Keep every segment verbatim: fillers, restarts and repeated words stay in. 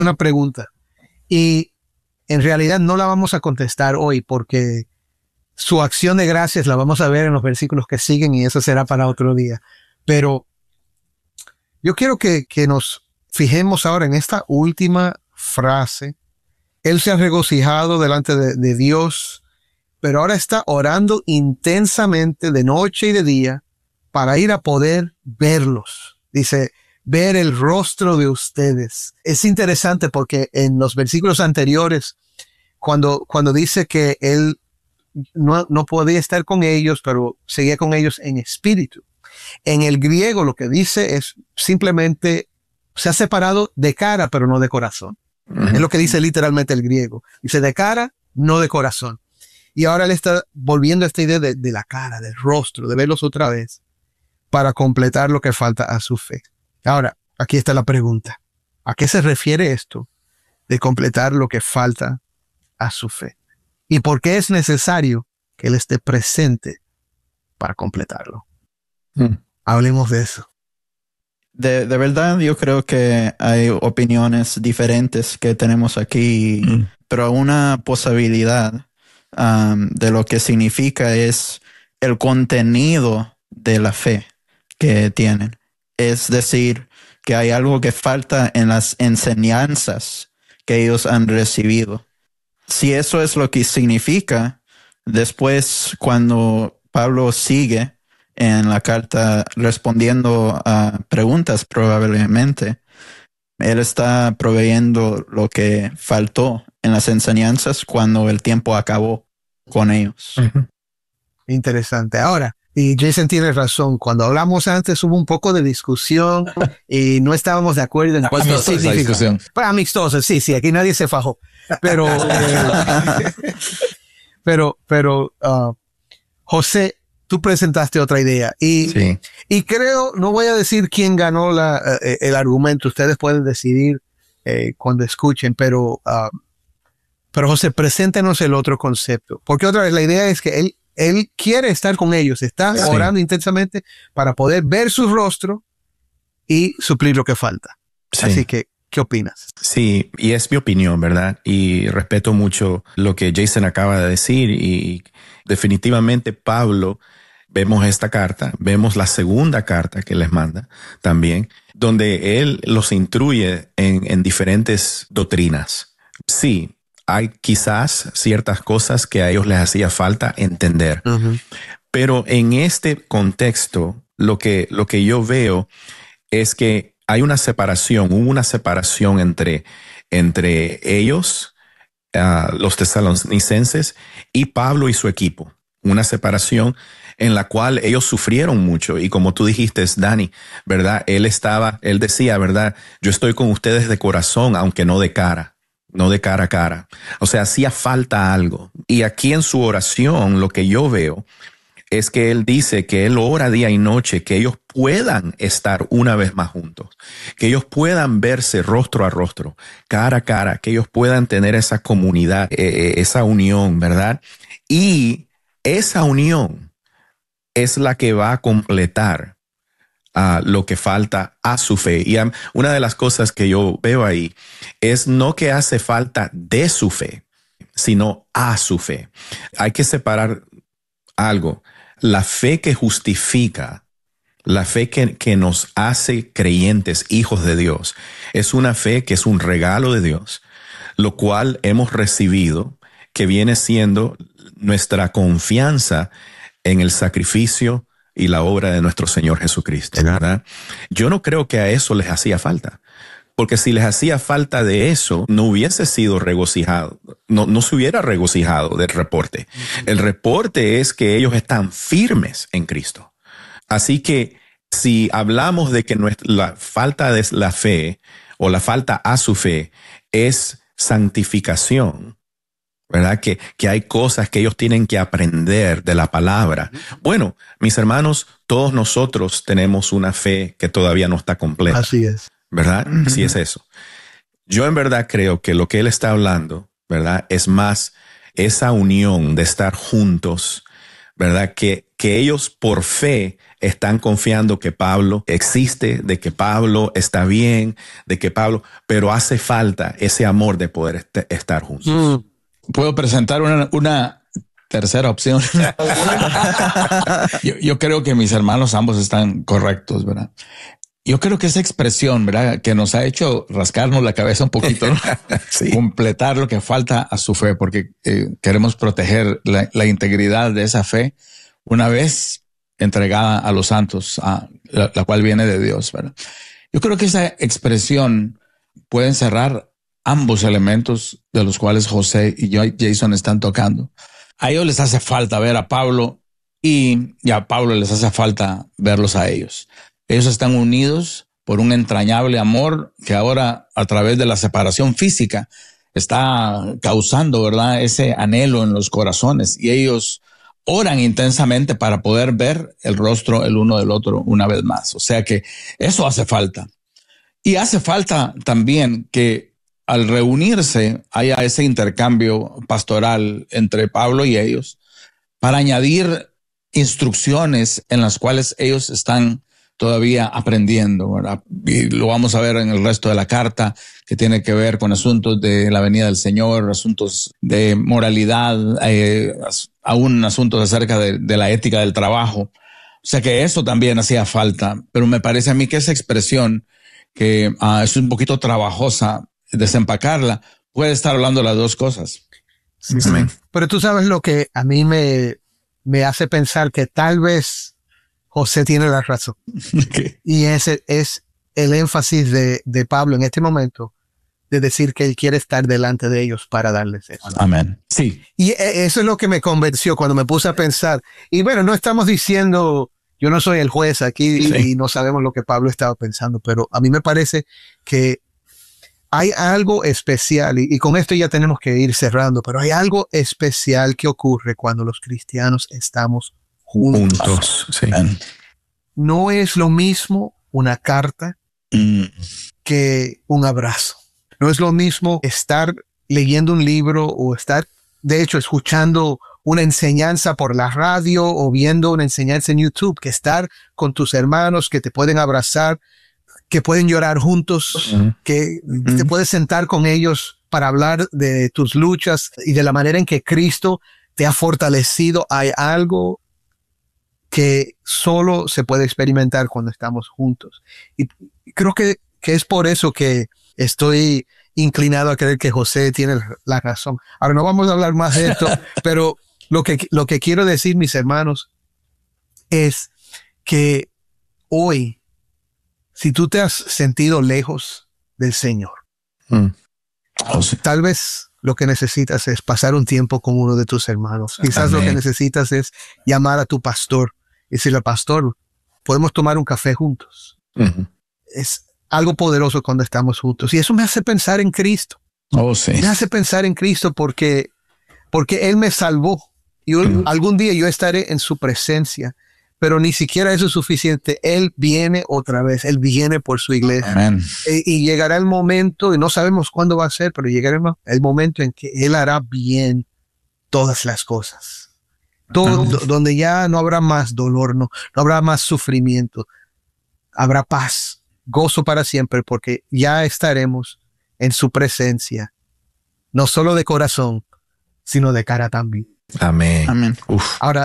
una pregunta y en realidad no la vamos a contestar hoy porque su acción de gracias la vamos a ver en los versículos que siguen y eso será para otro día. Pero yo quiero que, que nos fijemos ahora en esta última frase. Él se ha regocijado delante de, de Dios, pero ahora está orando intensamente de noche y de día para ir a poder verlos. Dice, ver el rostro de ustedes. Es interesante porque en los versículos anteriores, cuando, cuando dice que él no, no podía estar con ellos, pero seguía con ellos en espíritu. En el griego lo que dice es simplemente se ha separado de cara, pero no de corazón. Uh-huh. Es lo que dice literalmente el griego. Dice de cara, no de corazón. Y ahora él está volviendo a esta idea de, de la cara, del rostro, de verlos otra vez para completar lo que falta a su fe. Ahora, aquí está la pregunta. ¿A qué se refiere esto de completar lo que falta a su fe? ¿Y por qué es necesario que él esté presente para completarlo? Hmm. Hablemos de eso. De, de verdad, yo creo que hay opiniones diferentes que tenemos aquí, mm. pero una posibilidad um, de lo que significa es el contenido de la fe que tienen. Es decir, que hay algo que falta en las enseñanzas que ellos han recibido. Si eso es lo que significa, después cuando Pablo sigue en la carta respondiendo a preguntas probablemente, él está proveyendo lo que faltó en las enseñanzas cuando el tiempo acabó con ellos. Uh-huh. Interesante. Ahora, y Jason tiene razón, cuando hablamos antes hubo un poco de discusión y no estábamos de acuerdo en cuánto significa. Para amistosa, sí, sí, aquí nadie se fajó. Pero, eh, pero, pero, uh, José, tú presentaste otra idea y, sí. y creo, no voy a decir quién ganó la, eh, el argumento, ustedes pueden decidir eh, cuando escuchen, pero, uh, pero José, preséntenos el otro concepto, porque otra vez la idea es que él, él quiere estar con ellos, está sí. orando intensamente para poder ver su rostro y suplir lo que falta. Sí. Así que, ¿qué opinas? Sí, y es mi opinión, ¿verdad? Y respeto mucho lo que Jason acaba de decir y definitivamente Pablo, vemos esta carta, vemos la segunda carta que les manda también, donde él los instruye en, en diferentes doctrinas. Sí, hay quizás ciertas cosas que a ellos les hacía falta entender, uh-huh. pero en este contexto, lo que, lo que yo veo es que hay una separación, hubo una separación entre, entre ellos, uh, los tesalonicenses, y Pablo y su equipo. Una separación en la cual ellos sufrieron mucho. Y como tú dijiste, Dani, ¿verdad? Él estaba, él decía, ¿verdad? Yo estoy con ustedes de corazón, aunque no de cara, no de cara a cara. O sea, hacía falta algo. Y aquí en su oración, lo que yo veo es que él dice que él ora día y noche, que ellos puedan estar una vez más juntos, que ellos puedan verse rostro a rostro, cara a cara, que ellos puedan tener esa comunidad, eh, esa unión, ¿verdad? Y esa unión es la que va a completar uh, lo que falta a su fe. Y um, una de las cosas que yo veo ahí es no que hace falta de su fe, sino a su fe. Hay que separar algo. La fe que justifica, la fe que, que nos hace creyentes, hijos de Dios, es una fe que es un regalo de Dios, lo cual hemos recibido, que viene siendo nuestra confianza en el sacrificio y la obra de nuestro Señor Jesucristo, ¿verdad? Yo no creo que a eso les hacía falta, porque si les hacía falta de eso, no hubiese sido regocijado, no, no se hubiera regocijado del reporte. El reporte es que ellos están firmes en Cristo. Así que si hablamos de que nuestra, la falta de la fe o la falta a su fe es santificación, ¿verdad? Que, que hay cosas que ellos tienen que aprender de la palabra. Bueno, mis hermanos, todos nosotros tenemos una fe que todavía no está completa. Así es. ¿Verdad? Uh-huh. Sí es eso. Yo en verdad creo que lo que él está hablando, ¿verdad? Es más esa unión de estar juntos, ¿verdad? Que, que ellos por fe están confiando que Pablo existe, de que Pablo está bien, de que Pablo, pero hace falta ese amor de poder est- estar juntos. Mm. Puedo presentar una, una tercera opción. yo, yo creo que mis hermanos ambos están correctos, ¿verdad? Yo creo que esa expresión, ¿verdad?, que nos ha hecho rascarnos la cabeza un poquito, ¿no? Sí. Completar lo que falta a su fe, porque eh, queremos proteger la, la integridad de esa fe una vez entregada a los santos, a la, la cual viene de Dios, ¿verdad? Yo creo que esa expresión puede encerrar ambos elementos de los cuales José y Jason están tocando. A ellos les hace falta ver a Pablo y, y a Pablo les hace falta verlos a ellos. Ellos están unidos por un entrañable amor que ahora, a través de la separación física, está causando, ¿verdad?, ese anhelo en los corazones. Y ellos oran intensamente para poder ver el rostro el uno del otro una vez más. O sea que eso hace falta. Y hace falta también que al reunirse haya ese intercambio pastoral entre Pablo y ellos para añadir instrucciones en las cuales ellos están todavía aprendiendo, ¿verdad? Y lo vamos a ver en el resto de la carta, que tiene que ver con asuntos de la venida del Señor, asuntos de moralidad, eh, aún asuntos acerca de, de la ética del trabajo. O sea que eso también hacía falta, pero me parece a mí que esa expresión, que uh, es un poquito trabajosa desempacarla, puede estar hablando de las dos cosas. Sí, sí. Pero tú sabes lo que a mí me, me hace pensar que tal vez José tiene la razón. Okay. Y ese es el énfasis de, de Pablo en este momento, de decir que él quiere estar delante de ellos para darles eso. Amén. Sí. Y eso es lo que me convenció cuando me puse a pensar. Y bueno, no estamos diciendo, yo no soy el juez aquí, sí, y no sabemos lo que Pablo estaba pensando, pero a mí me parece que hay algo especial, y, y con esto ya tenemos que ir cerrando, pero hay algo especial que ocurre cuando los cristianos estamos juntos. juntos sí. No es lo mismo una carta mm. que un abrazo. No es lo mismo estar leyendo un libro o estar, de hecho, escuchando una enseñanza por la radio o viendo una enseñanza en YouTube, que estar con tus hermanos que te pueden abrazar, que pueden llorar juntos, mm. que mm. te puedes sentar con ellos para hablar de tus luchas y de la manera en que Cristo te ha fortalecido. Hay algo que solo se puede experimentar cuando estamos juntos. Y creo que, que es por eso que estoy inclinado a creer que José tiene la razón. Ahora no vamos a hablar más de esto, pero lo que, lo que quiero decir, mis hermanos, es que hoy, si tú te has sentido lejos del Señor, mm. oh, sí. tal vez lo que necesitas es pasar un tiempo con uno de tus hermanos. Quizás Amén. Lo que necesitas es llamar a tu pastor y decirle, pastor, podemos tomar un café juntos. Uh-huh. Es algo poderoso cuando estamos juntos. Y eso me hace pensar en Cristo. Oh, sí. Me hace pensar en Cristo porque, porque Él me salvó. Y uh-huh. algún día yo estaré en su presencia. Pero ni siquiera eso es suficiente. Él viene otra vez. Él viene por su iglesia. Amén. E, y llegará el momento, y no sabemos cuándo va a ser, pero llegará el momento en que Él hará bien todas las cosas. Todo, do, donde ya no habrá más dolor, no, no habrá más sufrimiento. Habrá paz, gozo para siempre, porque ya estaremos en su presencia. No solo de corazón, sino de cara también. Amén. Amén. Uf. Ahora,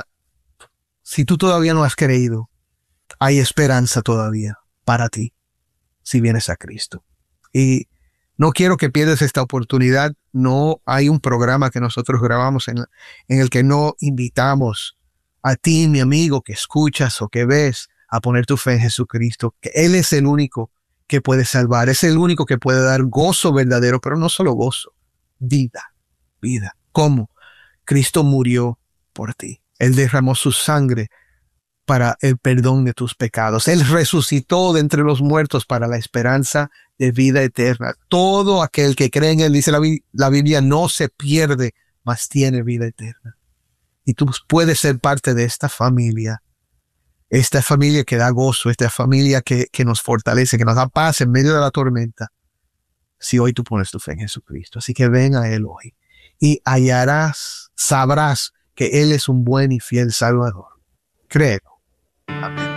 si tú todavía no has creído, hay esperanza todavía para ti, si vienes a Cristo. Y no quiero que pierdas esta oportunidad. No hay un programa que nosotros grabamos en, en el que no invitamos a ti, mi amigo, que escuchas o que ves, a poner tu fe en Jesucristo, que Él es el único que puede salvar, es el único que puede dar gozo verdadero, pero no solo gozo, vida, vida. ¿Cómo? Cristo murió por ti. Él derramó su sangre para el perdón de tus pecados. Él resucitó de entre los muertos para la esperanza de vida eterna. Todo aquel que cree en Él, dice la, la Biblia, no se pierde, mas tiene vida eterna. Y tú puedes ser parte de esta familia, esta familia que da gozo, esta familia que, que nos fortalece, que nos da paz en medio de la tormenta, si hoy tú pones tu fe en Jesucristo. Así que ven a Él hoy y hallarás, sabrás que Él es un buen y fiel Salvador. Créelo. Amén.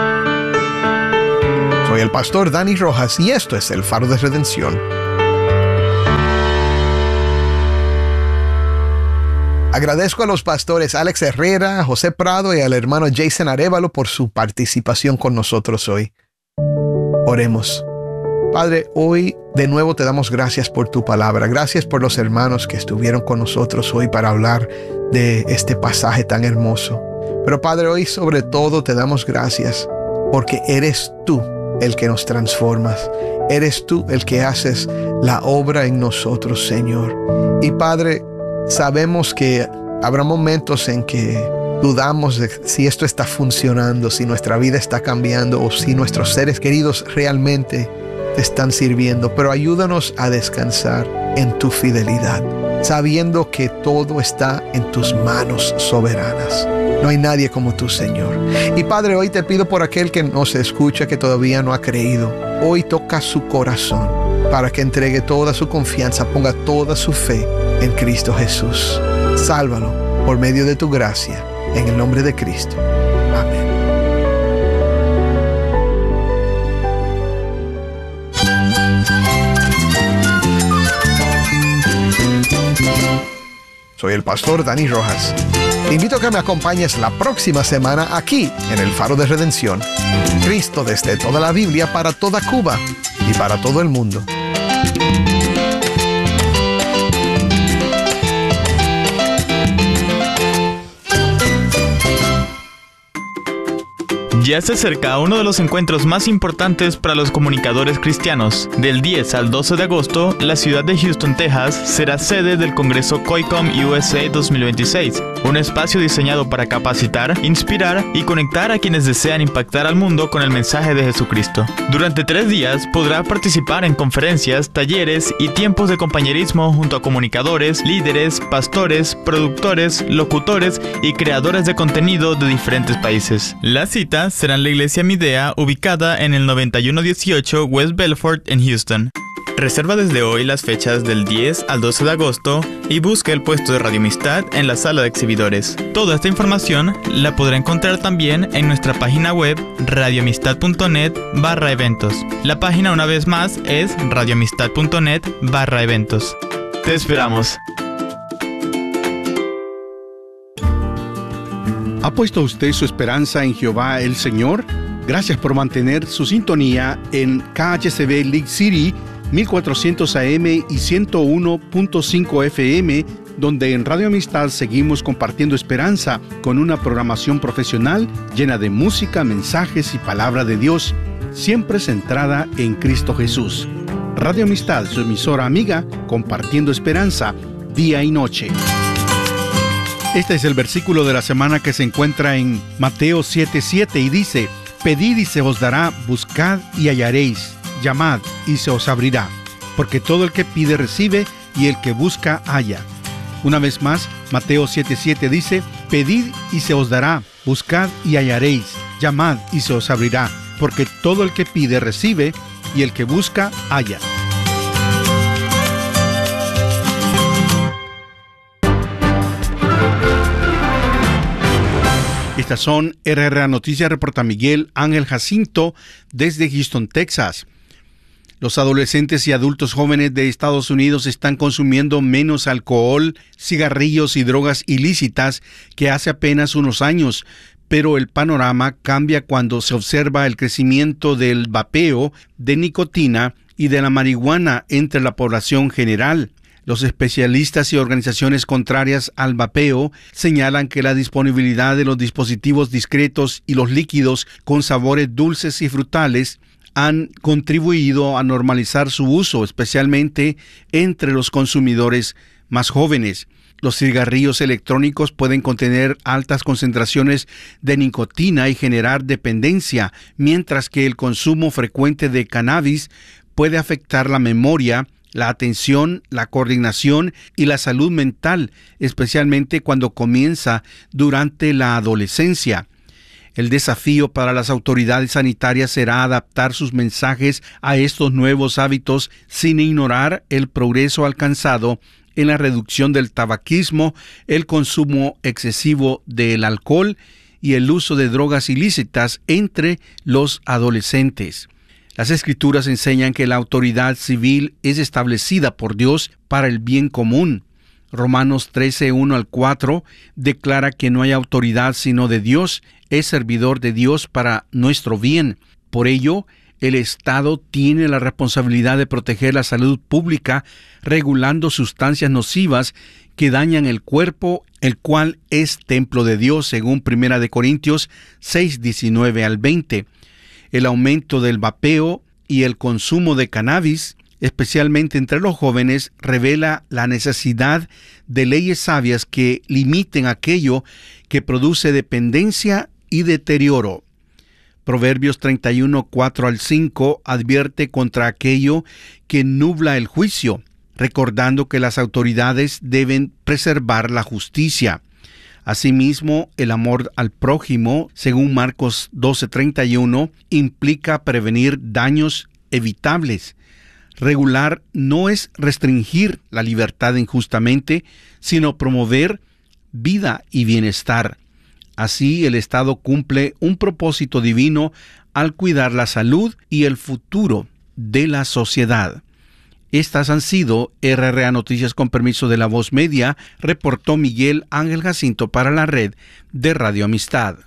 Soy el pastor Dani Rojas y esto es el Faro de Redención. Agradezco a los pastores Alex Herrera, José Prado y al hermano Jason Arévalo por su participación con nosotros hoy. Oremos. Padre, hoy de nuevo te damos gracias por tu palabra. Gracias por los hermanos que estuvieron con nosotros hoy para hablar de este pasaje tan hermoso. Pero Padre, hoy sobre todo te damos gracias porque eres tú el que nos transformas. Eres tú el que haces la obra en nosotros, Señor. Y Padre, sabemos que habrá momentos en que dudamos de si esto está funcionando, si nuestra vida está cambiando o si nuestros seres queridos realmente te están sirviendo. Pero ayúdanos a descansar en tu fidelidad, sabiendo que todo está en tus manos soberanas. No hay nadie como tú, Señor. Y Padre, hoy te pido por aquel que nos escucha, que todavía no ha creído. Hoy toca su corazón para que entregue toda su confianza, ponga toda su fe en Cristo Jesús. Sálvalo por medio de tu gracia, en el nombre de Cristo. Amén. Soy el pastor Dani Rojas. Te invito a que me acompañes la próxima semana aquí en el Faro de Redención. Cristo desde toda la Biblia para toda Cuba y para todo el mundo. Ya se acerca uno de los encuentros más importantes para los comunicadores cristianos. Del diez al doce de agosto, la ciudad de Houston, Texas, será sede del Congreso COICOM U S A dos mil veintiséis, un espacio diseñado para capacitar, inspirar y conectar a quienes desean impactar al mundo con el mensaje de Jesucristo. Durante tres días podrá participar en conferencias, talleres y tiempos de compañerismo junto a comunicadores, líderes, pastores, productores, locutores y creadores de contenido de diferentes países. La cita será en la iglesia Midea, ubicada en el noventa y uno dieciocho West Belfort en Houston. Reserva desde hoy las fechas del diez al doce de agosto y busca el puesto de Radio Amistad en la sala de exhibidores. Toda esta información la podrá encontrar también en nuestra página web radioamistad.net barra eventos. La página una vez más es radioamistad.net barra eventos. Te esperamos. ¿Ha puesto usted su esperanza en Jehová el Señor? Gracias por mantener su sintonía en K H C B League City mil cuatrocientos A M y ciento uno punto cinco F M, donde en Radio Amistad seguimos compartiendo esperanza con una programación profesional llena de música, mensajes y palabra de Dios, siempre centrada en Cristo Jesús. Radio Amistad, su emisora amiga, compartiendo esperanza día y noche. Este es el versículo de la semana que se encuentra en Mateo siete siete y dice: Pedid y se os dará, buscad y hallaréis, llamad y se os abrirá, porque todo el que pide recibe y el que busca halla. Una vez más, Mateo siete siete dice: Pedid y se os dará, buscad y hallaréis, llamad y se os abrirá, porque todo el que pide recibe y el que busca halla. Estas son R R A Noticias, reporta Miguel Ángel Jacinto desde Houston, Texas. Los adolescentes y adultos jóvenes de Estados Unidos están consumiendo menos alcohol, cigarrillos y drogas ilícitas que hace apenas unos años, pero el panorama cambia cuando se observa el crecimiento del vapeo, de nicotina y de la marihuana entre la población general. Los especialistas y organizaciones contrarias al vapeo señalan que la disponibilidad de los dispositivos discretos y los líquidos con sabores dulces y frutales han contribuido a normalizar su uso, especialmente entre los consumidores más jóvenes. Los cigarrillos electrónicos pueden contener altas concentraciones de nicotina y generar dependencia, mientras que el consumo frecuente de cannabis puede afectar la memoria, la atención, la coordinación y la salud mental, especialmente cuando comienza durante la adolescencia. El desafío para las autoridades sanitarias será adaptar sus mensajes a estos nuevos hábitos sin ignorar el progreso alcanzado en la reducción del tabaquismo, el consumo excesivo del alcohol y el uso de drogas ilícitas entre los adolescentes. Las Escrituras enseñan que la autoridad civil es establecida por Dios para el bien común. Romanos trece, uno al cuatro declara que no hay autoridad sino de Dios, es servidor de Dios para nuestro bien. Por ello, el Estado tiene la responsabilidad de proteger la salud pública, regulando sustancias nocivas que dañan el cuerpo, el cual es templo de Dios, según Primera de Corintios seis, diecinueve al veinte. El aumento del vapeo y el consumo de cannabis, especialmente entre los jóvenes, revela la necesidad de leyes sabias que limiten aquello que produce dependencia y deterioro. Proverbios treinta y uno, cuatro al cinco advierte contra aquello que nubla el juicio, recordando que las autoridades deben preservar la justicia. Asimismo, el amor al prójimo, según Marcos doce, treinta y uno, implica prevenir daños evitables. Regular no es restringir la libertad injustamente, sino promover vida y bienestar. Así, el Estado cumple un propósito divino al cuidar la salud y el futuro de la sociedad. Estas han sido R R A Noticias con permiso de La Voz Media, reportó Miguel Ángel Jacinto para la red de Radio Amistad.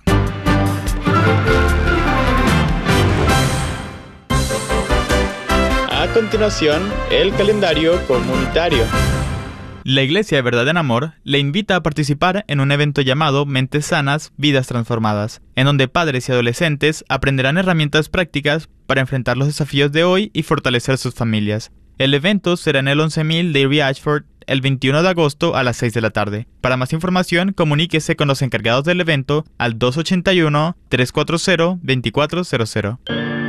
A continuación, el calendario comunitario. La Iglesia de Verdad en Amor le invita a participar en un evento llamado Mentes Sanas, Vidas Transformadas, en donde padres y adolescentes aprenderán herramientas prácticas para enfrentar los desafíos de hoy y fortalecer sus familias. El evento será en el once mil Dairy Ashford el veintiuno de agosto a las seis de la tarde. Para más información, comuníquese con los encargados del evento al dos ocho uno, tres cuatro cero, dos cuatro cero cero.